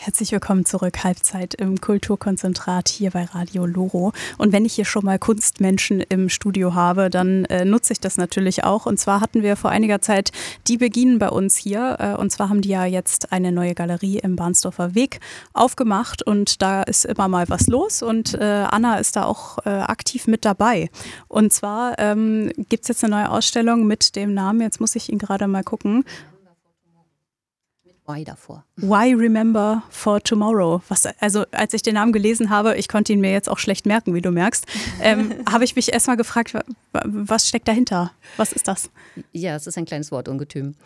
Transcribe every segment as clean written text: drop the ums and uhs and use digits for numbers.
Herzlich willkommen zurück, Halbzeit im Kulturkonzentrat hier bei Radio Loro. Und wenn ich hier schon mal Kunstmenschen im Studio habe, dann nutze ich das natürlich auch. Und zwar hatten wir vor einiger Zeit die Beginen bei uns hier. Und zwar haben die ja jetzt eine neue Galerie im Bahnsdorfer Weg aufgemacht. Und da ist immer mal was los. Und Anna ist da auch aktiv mit dabei. Und zwar gibt es jetzt eine neue Ausstellung mit dem Namen, jetzt muss ich ihn gerade mal gucken, Why davor. Why Remember for Tomorrow. Also als ich den Namen gelesen habe, ich konnte ihn mir jetzt auch schlecht merken, wie du merkst, habe ich mich erstmal gefragt, was steckt dahinter? Was ist das? Ja, es ist ein kleines Wortungetüm.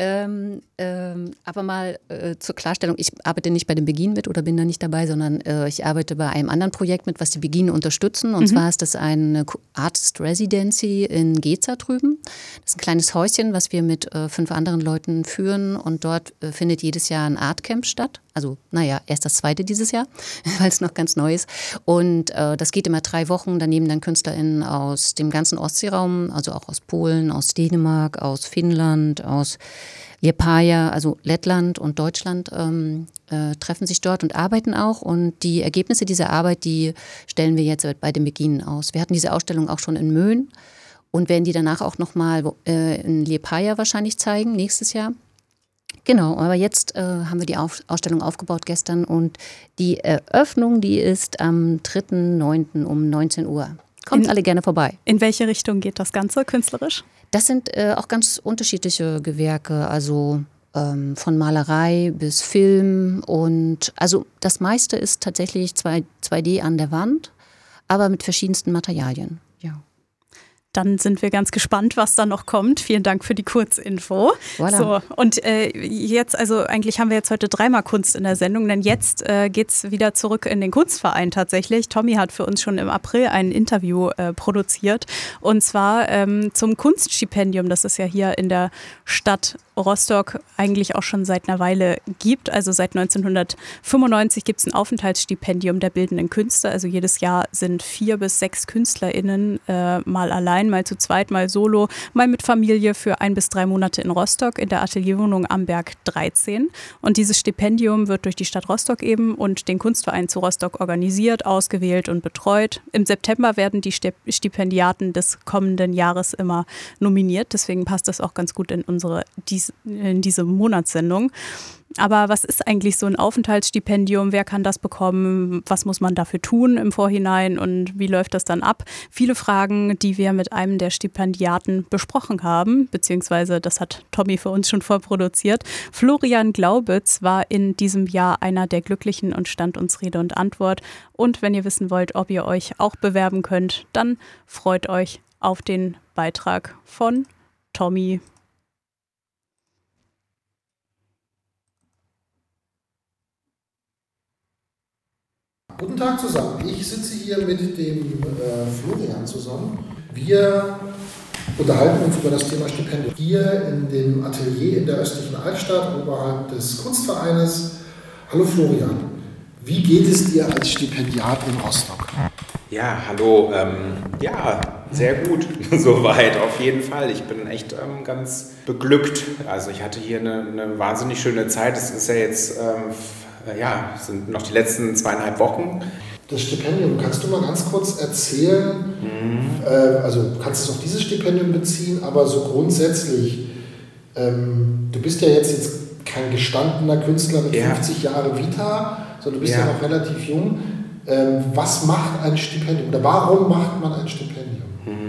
Aber mal zur Klarstellung, ich arbeite nicht bei dem Begin mit oder bin da nicht dabei, sondern ich arbeite bei einem anderen Projekt mit, was die Begin unterstützen. Und zwar ist das eine Artist Residency in Geza drüben. Das ist ein kleines Häuschen, was wir mit 5 anderen Leuten führen. Und dort findet jedes Jahr ein Artcamp statt. Also, erst das 2. dieses Jahr, weil es noch ganz neu ist. Und das geht immer 3 Wochen. Da nehmen dann KünstlerInnen aus dem ganzen Ostseeraum, also auch aus Polen, aus Dänemark, aus Finnland, aus Liepaja, also Lettland und Deutschland, treffen sich dort und arbeiten auch. Und die Ergebnisse dieser Arbeit, die stellen wir jetzt bei dem Beginn aus. Wir hatten diese Ausstellung auch schon in Möhn und werden die danach auch nochmal in Liepaja wahrscheinlich zeigen, nächstes Jahr. Genau, aber jetzt haben wir die Ausstellung aufgebaut gestern und die Eröffnung, die ist am 3.9. um 19 Uhr. Kommt alle gerne vorbei. In welche Richtung geht das Ganze künstlerisch? Das sind auch ganz unterschiedliche Gewerke, also von Malerei bis Film und also das meiste ist tatsächlich 2D an der Wand, aber mit verschiedensten Materialien, ja. Dann sind wir ganz gespannt, was da noch kommt. Vielen Dank für die Kurzinfo. Voilà. So, und jetzt, also eigentlich haben wir jetzt heute 3-mal Kunst in der Sendung, denn jetzt geht's wieder zurück in den Kunstverein tatsächlich. Tommy hat für uns schon im April ein Interview produziert und zwar zum Kunststipendium, das es ja hier in der Stadt Rostock eigentlich auch schon seit einer Weile gibt. Also seit 1995 gibt es ein Aufenthaltsstipendium der bildenden Künste. Also jedes Jahr sind 4 bis 6 KünstlerInnen mal allein, mal zu zweit, mal solo, mal mit Familie für 1 bis 3 Monate in Rostock in der Atelierwohnung am Berg 13. Und dieses Stipendium wird durch die Stadt Rostock eben und den Kunstverein zu Rostock organisiert, ausgewählt und betreut. Im September werden die Stipendiaten des kommenden Jahres immer nominiert. Deswegen passt das auch ganz gut in diese Monatssendung. Aber was ist eigentlich so ein Aufenthaltsstipendium? Wer kann das bekommen? Was muss man dafür tun im Vorhinein? Und wie läuft das dann ab? Viele Fragen, die wir mit einem der Stipendiaten besprochen haben, beziehungsweise das hat Tommy für uns schon vorproduziert. Florian Glaubitz war in diesem Jahr einer der Glücklichen und stand uns Rede und Antwort. Und wenn ihr wissen wollt, ob ihr euch auch bewerben könnt, dann freut euch auf den Beitrag von Tommy. Guten Tag zusammen. Ich sitze hier mit dem Florian zusammen. Wir unterhalten uns über das Thema Stipendium. Hier in dem Atelier in der östlichen Altstadt oberhalb des Kunstvereines. Hallo Florian, wie geht es dir als Stipendiat in Rostock? Ja, hallo. Ja, sehr gut. Soweit, auf jeden Fall. Ich bin echt ganz beglückt. Also ich hatte hier eine wahnsinnig schöne Zeit. Es ist ja jetzt... sind noch die letzten 2,5 Wochen. Das Stipendium, kannst du mal ganz kurz erzählen, also du kannst es auf dieses Stipendium beziehen, aber so grundsätzlich, du bist ja jetzt kein gestandener Künstler mit 50 Jahre Vita, sondern du bist ja noch relativ jung. Was macht ein Stipendium oder warum macht man ein Stipendium?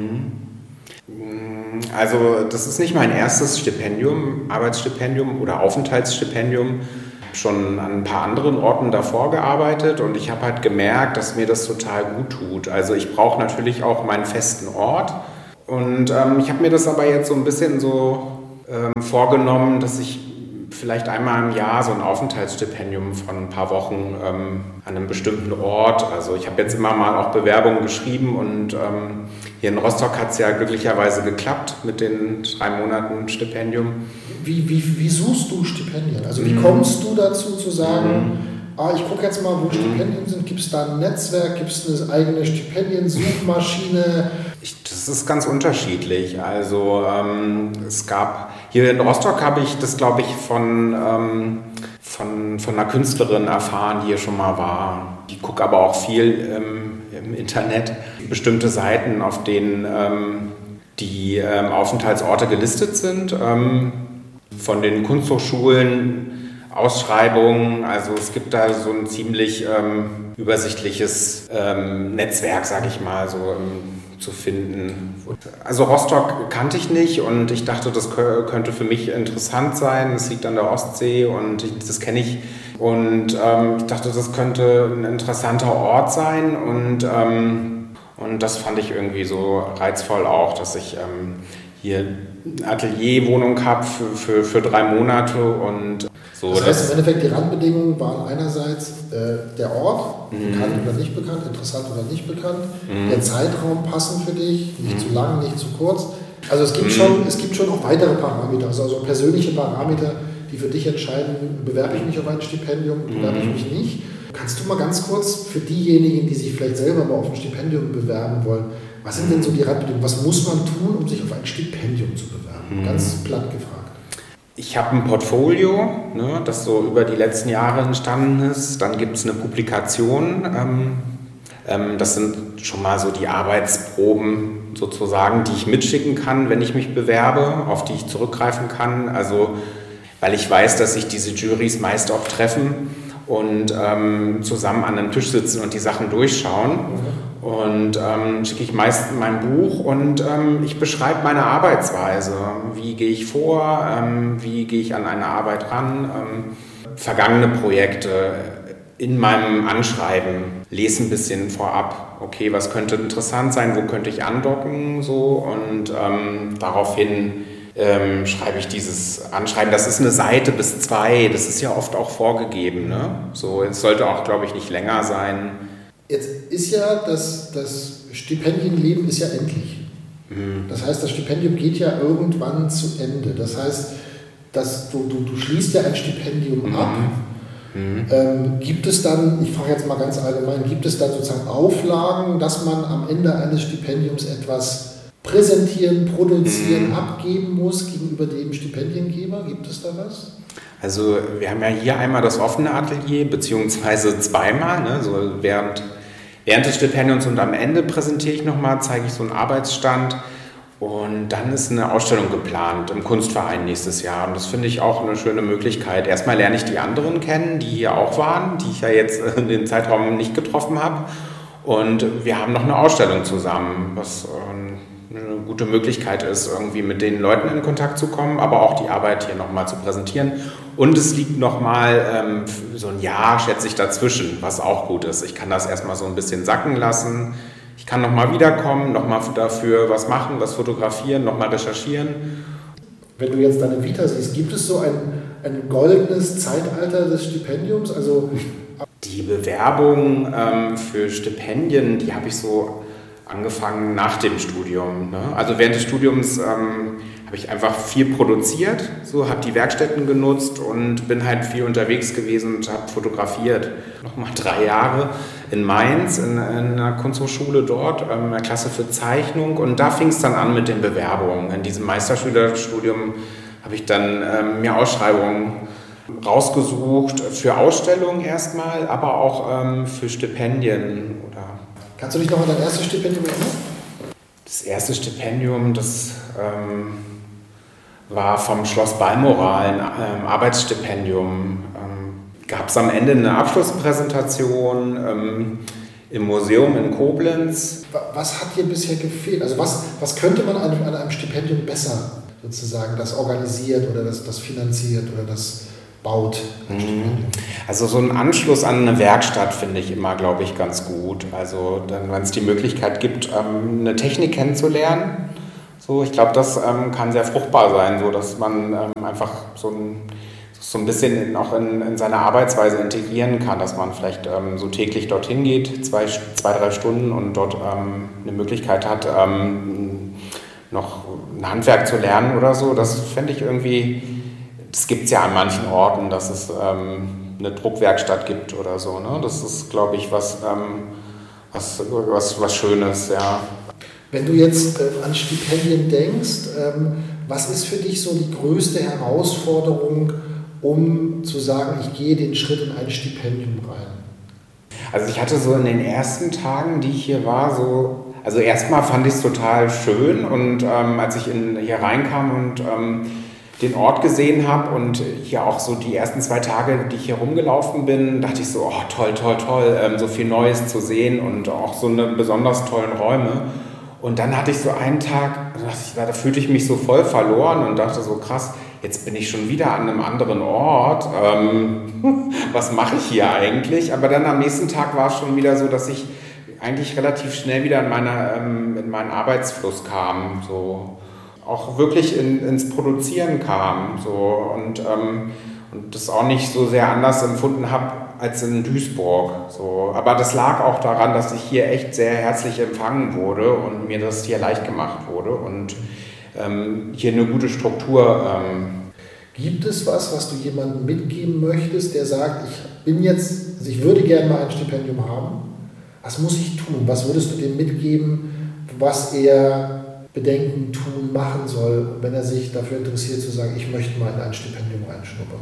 Also das ist nicht mein erstes Stipendium, Arbeitsstipendium oder Aufenthaltsstipendium. Schon an ein paar anderen Orten davor gearbeitet und ich habe halt gemerkt, dass mir das total gut tut. Also ich brauche natürlich auch meinen festen Ort und ich habe mir das aber jetzt so ein bisschen so vorgenommen, dass ich vielleicht einmal im Jahr so ein Aufenthaltsstipendium von ein paar Wochen an einem bestimmten Ort, also ich habe jetzt immer mal auch Bewerbungen geschrieben und hier in Rostock hat es ja glücklicherweise geklappt mit den 3 Monaten Stipendium. Wie suchst du Stipendien? Also wie kommst du dazu zu sagen, ich gucke jetzt mal, wo Stipendien sind, gibt es da ein Netzwerk, gibt es eine eigene Stipendiensuchmaschine? Das ist ganz unterschiedlich. Also es gab, hier in Rostock habe ich das, glaube ich, von von einer Künstlerin erfahren, die hier schon mal war. Ich gucke aber auch viel im Internet, bestimmte Seiten, auf denen die Aufenthaltsorte gelistet sind, von den Kunsthochschulen, Ausschreibungen. Also es gibt da so ein ziemlich übersichtliches Netzwerk, sage ich mal, so zu finden. Also Rostock kannte ich nicht und ich dachte, das könnte für mich interessant sein. Es liegt an der Ostsee und das kenne ich. Und ich dachte, das könnte ein interessanter Ort sein und das fand ich irgendwie so reizvoll auch, dass ich hier eine Atelierwohnung habe für 3 Monate und so. Das heißt, im Endeffekt, die Randbedingungen waren einerseits der Ort, bekannt oder nicht bekannt, interessant oder nicht bekannt, der Zeitraum passend für dich, nicht zu lang, nicht zu kurz. Also es gibt schon auch weitere Parameter, also persönliche Parameter, die für dich entscheiden, bewerbe ich mich auf ein Stipendium, bewerbe ich mich nicht. Kannst du mal ganz kurz für diejenigen, die sich vielleicht selber mal auf ein Stipendium bewerben wollen, was sind denn so die Randbedingungen? Was muss man tun, um sich auf ein Stipendium zu bewerben? Ganz platt gefragt. Ich habe ein Portfolio, das so über die letzten Jahre entstanden ist. Dann gibt es eine Publikation. Das sind schon mal so die Arbeitsproben sozusagen, die ich mitschicken kann, wenn ich mich bewerbe, auf die ich zurückgreifen kann. Also weil ich weiß, dass sich diese Jurys meist auch treffen und zusammen an einem Tisch sitzen und die Sachen durchschauen. Und schicke ich meist mein Buch und ich beschreibe meine Arbeitsweise. Wie gehe ich vor? Wie gehe ich an eine Arbeit ran? Vergangene Projekte in meinem Anschreiben. Lese ein bisschen vorab. Okay, was könnte interessant sein? Wo könnte ich andocken? So, und daraufhin schreibe ich dieses Anschreiben. Das ist eine Seite bis 2. Das ist ja oft auch vorgegeben. Ne? So, es sollte auch, glaube ich, nicht länger sein. Jetzt ist ja das Stipendienleben ist ja endlich. Das heißt, das Stipendium geht ja irgendwann zu Ende. Das heißt, dass du schließt ja ein Stipendium ab. Gibt es dann, ich frage jetzt mal ganz allgemein, gibt es dann sozusagen Auflagen, dass man am Ende eines Stipendiums etwas präsentieren, produzieren, abgeben muss gegenüber dem Stipendiengeber? Gibt es da was? Also wir haben ja hier einmal das offene Atelier, beziehungsweise zweimal, ne? So während des Stipendiums und am Ende präsentiere ich nochmal, zeige ich so einen Arbeitsstand und dann ist eine Ausstellung geplant im Kunstverein nächstes Jahr und das finde ich auch eine schöne Möglichkeit. Erstmal lerne ich die anderen kennen, die hier auch waren, die ich ja jetzt in dem Zeitraum nicht getroffen habe und wir haben noch eine Ausstellung zusammen, was eine gute Möglichkeit ist, irgendwie mit den Leuten in Kontakt zu kommen, aber auch die Arbeit hier nochmal zu präsentieren. Und es liegt nochmal so ein Jahr, schätze ich, dazwischen, was auch gut ist. Ich kann das erstmal so ein bisschen sacken lassen. Ich kann nochmal wiederkommen, nochmal dafür was machen, was fotografieren, nochmal recherchieren. Wenn du jetzt deine Vita siehst, gibt es so ein goldenes Zeitalter des Stipendiums? Also die Bewerbung für Stipendien, die habe ich so angefangen nach dem Studium. Ne? Also während des Studiums habe ich einfach viel produziert, so habe die Werkstätten genutzt und bin halt viel unterwegs gewesen und habe fotografiert. Nochmal 3 Jahre in Mainz, in einer Kunsthochschule dort, eine Klasse für Zeichnung und da fing es dann an mit den Bewerbungen. In diesem Meisterschülerstudium habe ich dann mir Ausschreibungen rausgesucht für Ausstellungen erstmal, aber auch für Stipendien oder. Kannst du dich noch an dein erstes Stipendium erinnern? Das erste Stipendium, das war vom Schloss Balmoral, ein Arbeitsstipendium. Gab es am Ende eine Abschlusspräsentation im Museum in Koblenz. Was hat dir bisher gefehlt? Also was könnte man an einem Stipendium besser sozusagen das organisiert oder das finanziert oder das baut? Also so ein Anschluss an eine Werkstatt finde ich immer, glaube ich, ganz gut. Also wenn es die Möglichkeit gibt, eine Technik kennenzulernen, so, ich glaube, das kann sehr fruchtbar sein, so dass man einfach so ein bisschen auch in seine Arbeitsweise integrieren kann, dass man vielleicht so täglich dorthin geht, 2-3 Stunden und dort eine Möglichkeit hat, noch ein Handwerk zu lernen oder so. Das fände ich irgendwie. Das gibt es ja an manchen Orten, dass es eine Druckwerkstatt gibt oder so. Ne? Das ist, glaube ich, was Schönes, ja. Wenn du jetzt an Stipendien denkst, was ist für dich so die größte Herausforderung, um zu sagen, ich gehe den Schritt in ein Stipendium rein? Also ich hatte so in den ersten Tagen, die ich hier war, also erstmal fand ich es total schön und als ich hier reinkam und den Ort gesehen habe und hier auch so die ersten 2 Tage, die ich hier rumgelaufen bin, dachte ich so, oh toll, toll, toll, so viel Neues zu sehen und auch so eine besonders tollen Räume. Und dann hatte ich so einen Tag, da fühlte ich mich so voll verloren und dachte so, krass, jetzt bin ich schon wieder an einem anderen Ort. Was mache ich hier eigentlich? Aber dann am nächsten Tag war es schon wieder so, dass ich eigentlich relativ schnell wieder in meinen Arbeitsfluss kam. So. Auch wirklich ins Produzieren kam. So. Und das auch nicht so sehr anders empfunden habe als in Duisburg. So. Aber das lag auch daran, dass ich hier echt sehr herzlich empfangen wurde und mir das hier leicht gemacht wurde und hier eine gute Struktur. Gibt es was du jemandem mitgeben möchtest, der sagt, ich würde gerne mal ein Stipendium haben? Was muss ich tun? Was würdest du dem mitgeben, was er bedenken, tun, machen soll, wenn er sich dafür interessiert, zu sagen, ich möchte mal in ein Stipendium reinschnuppern?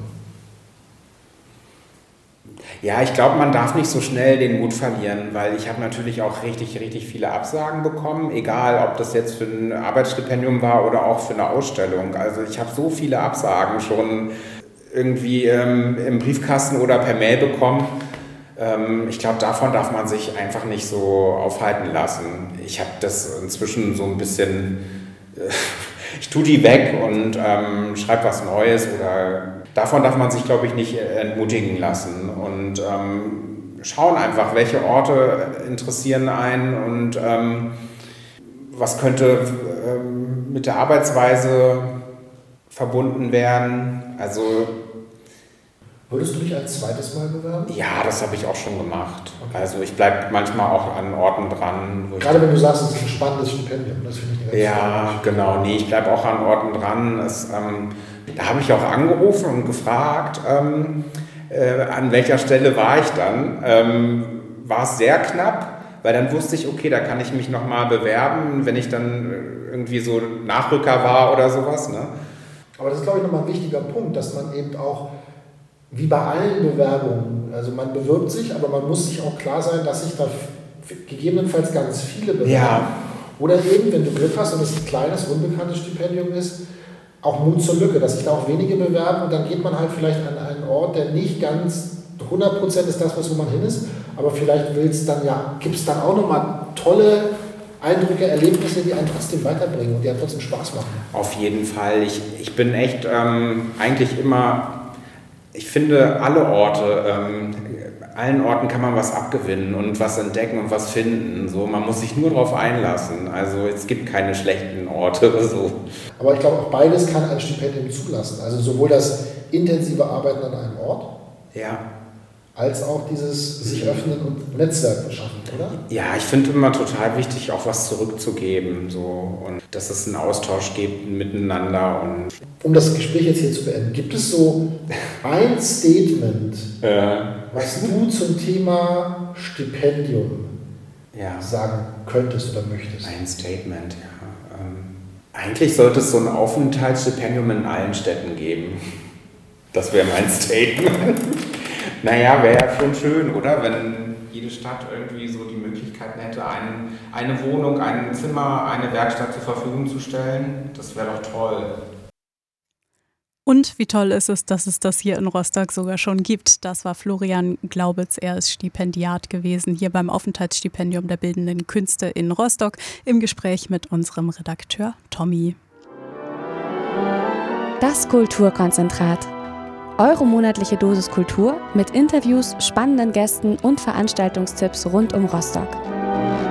Ja, ich glaube, man darf nicht so schnell den Mut verlieren, weil ich habe natürlich auch richtig, richtig viele Absagen bekommen, egal ob das jetzt für ein Arbeitsstipendium war oder auch für eine Ausstellung. Also ich habe so viele Absagen schon irgendwie im Briefkasten oder per Mail bekommen. Ich glaube, davon darf man sich einfach nicht so aufhalten lassen. Ich habe das inzwischen so ein bisschen, ich tue die weg und schreibe was Neues oder davon darf man sich, glaube ich, nicht entmutigen lassen und schauen einfach, welche Orte interessieren einen und was könnte mit der Arbeitsweise verbunden werden. Also würdest du dich ein zweites Mal bewerben? Ja, das habe ich auch schon gemacht. Okay. Also ich bleibe manchmal auch an Orten dran. Gerade wenn du sagst, es ist ein spannendes Stipendium, das finde ich eine ganz genau. Nee, ich bleibe auch an Orten dran. Da habe ich auch angerufen und gefragt, an welcher Stelle war ich dann. War es sehr knapp, weil dann wusste ich, okay, da kann ich mich nochmal bewerben, wenn ich dann irgendwie so Nachrücker war oder sowas. Ne? Aber das ist, glaube ich, nochmal ein wichtiger Punkt, dass man eben auch, wie bei allen Bewerbungen, also man bewirbt sich, aber man muss sich auch klar sein, dass sich da gegebenenfalls ganz viele bewerben. Ja. Oder eben, wenn du Glück hast und es ein kleines, unbekanntes Stipendium ist, auch Mut zur Lücke, dass sich da auch wenige bewerben und dann geht man halt vielleicht an einen Ort, der nicht ganz 100% ist das, wo man hin ist, aber vielleicht gibt es dann auch nochmal tolle Eindrücke, Erlebnisse, die einen trotzdem weiterbringen und die einen trotzdem Spaß machen. Auf jeden Fall. Ich bin echt eigentlich immer... Ich finde, allen Orten kann man was abgewinnen und was entdecken und was finden. So, man muss sich nur darauf einlassen. Also es gibt keine schlechten Orte oder so. Aber ich glaube, auch beides kann ein Stipendium zulassen. Also sowohl das intensive Arbeiten an einem Ort, ja, als auch dieses sich öffnen und Netzwerk beschaffen, oder? Ja, ich finde immer total wichtig, auch was zurückzugeben. So, und dass es einen Austausch gibt miteinander. Und um das Gespräch jetzt hier zu beenden, gibt es so ein Statement, was du zum Thema Stipendium sagen könntest oder möchtest? Ein Statement, ja. Eigentlich sollte es so ein Aufenthaltsstipendium in allen Städten geben. Das wäre mein Statement. Naja, wäre ja schon schön, oder? Wenn jede Stadt irgendwie so die Möglichkeiten hätte, eine Wohnung, ein Zimmer, eine Werkstatt zur Verfügung zu stellen. Das wäre doch toll. Und wie toll ist es, dass es das hier in Rostock sogar schon gibt. Das war Florian Glaubitz. Er ist Stipendiat gewesen hier beim Aufenthaltsstipendium der Bildenden Künste in Rostock im Gespräch mit unserem Redakteur Tommy. Das Kulturkonzentrat. Eure monatliche Dosis Kultur mit Interviews, spannenden Gästen und Veranstaltungstipps rund um Rostock.